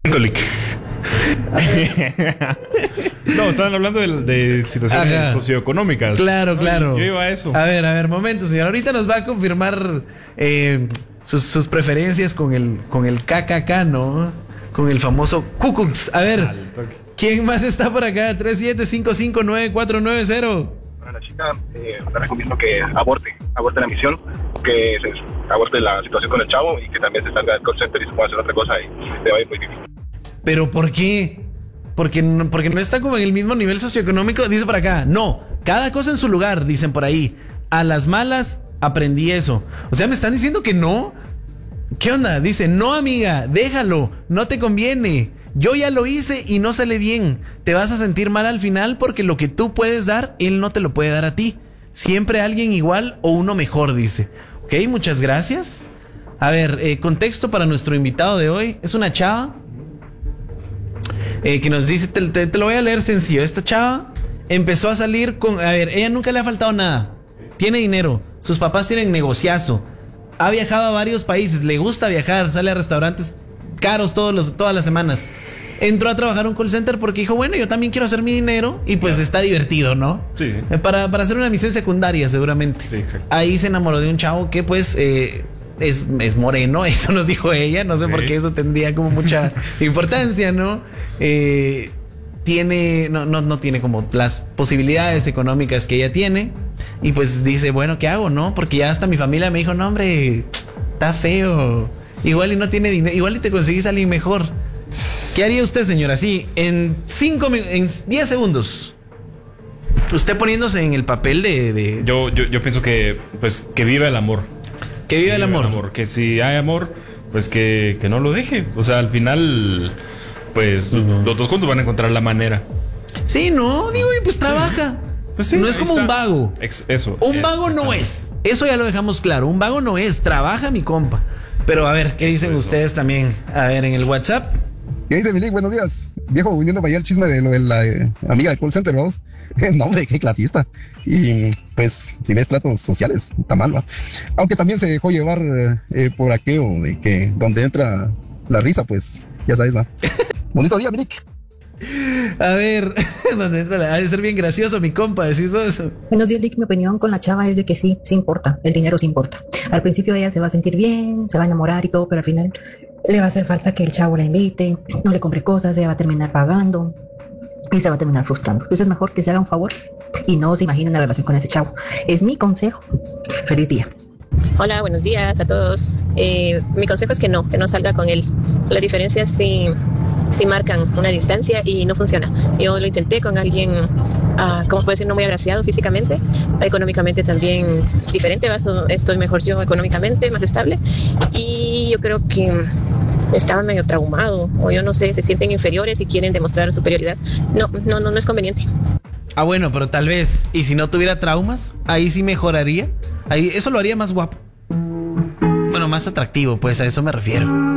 Tolic. No, estaban hablando de situaciones socioeconómicas. Claro, claro. Yo iba a eso. A ver, momento, señor. Ahorita nos va a confirmar sus preferencias con el KKK, ¿no? Con el famoso Kukux. A ver, ¿quién más está por acá? 37559490. Para la chica, le recomiendo que aborte la misión, que aborte la situación con el chavo y que también se salga del call center y se pueda hacer otra cosa y le va a ir muy difícil. ¿Pero por qué? Porque no está como en el mismo nivel socioeconómico. Dice por acá, no, cada cosa en su lugar, dicen por ahí. A las malas aprendí eso. O sea, me están diciendo que no. ¿Qué onda? Dice, no, amiga, déjalo, no te conviene. Yo ya lo hice y no sale bien. Te vas a sentir mal al final porque lo que tú puedes dar, él no te lo puede dar a ti. Siempre alguien igual o uno mejor, dice. Ok, muchas gracias. A ver, contexto para nuestro invitado de hoy. Es una chava que nos dice, te lo voy a leer sencillo. Esta chava empezó a salir con... A ver, ella nunca le ha faltado nada. Tiene dinero. Sus papás tienen negociazo. Ha viajado a varios países. Le gusta viajar. Sale a restaurantes caros todas las semanas. Entró a trabajar un call center porque dijo, bueno, yo también quiero hacer mi dinero. Y pues está divertido, ¿no? Sí. Para hacer una misión secundaria, seguramente. Sí, exacto. Ahí se enamoró de un chavo que pues... es moreno, eso nos dijo ella. No sé por qué eso tendría como mucha importancia, ¿no? No tiene como las posibilidades económicas que ella tiene. Y pues dice, bueno, ¿qué hago, no? Porque ya hasta mi familia me dijo, no, hombre, está feo. Igual y no tiene dinero, igual y te conseguís a alguien mejor. ¿Qué haría usted, señora? Sí, en 10 segundos. Usted poniéndose en el papel de... Yo pienso que, pues, que viva el amor. Que viva el amor. Que si hay amor, pues que no lo deje. O sea, al final, pues, los dos juntos van a encontrar la manera. Sí, no, digo, pues trabaja. Pues sí, no es como un vago. Eso. Un vago no es. Eso ya lo dejamos claro. Un vago no es. Trabaja mi compa. Pero a ver, ¿qué dicen ustedes también? A ver, en el WhatsApp. ¿Qué dice Milik? Buenos días. Viejo, viniendo para allá el chisme de lo de la amiga del call center, vamos. No, hombre, qué clasista. Y pues, si ves tratos sociales, está mal, va. Aunque también se dejó llevar por aquello de que donde entra la risa, pues, ya sabes, va. Bonito día, Milik. A ver, donde entra ha de ser bien gracioso mi compa, decís todo eso. Buenos días, Lick. Mi opinión con la chava es de que sí importa, el dinero sí importa. Al principio ella se va a sentir bien, se va a enamorar y todo, pero al final le va a hacer falta que el chavo la invite, no le compre cosas, ella va a terminar pagando y se va a terminar frustrando. Entonces es mejor que se haga un favor y no se imaginen la relación con ese chavo. Es mi consejo. Feliz día. Hola, buenos días a todos. Mi consejo es que no salga con él. Las diferencias sí marcan una distancia y no funciona. Yo lo intenté con alguien, como puede decir, no muy agraciado físicamente, económicamente también diferente. Estoy mejor yo económicamente, más estable, y yo creo que estaba medio traumado, o yo no sé, se sienten inferiores y quieren demostrar superioridad. No es conveniente. Bueno, pero tal vez, y si no tuviera traumas, ahí sí mejoraría. Ahí eso lo haría más guapo. Bueno, más atractivo, pues a eso me refiero.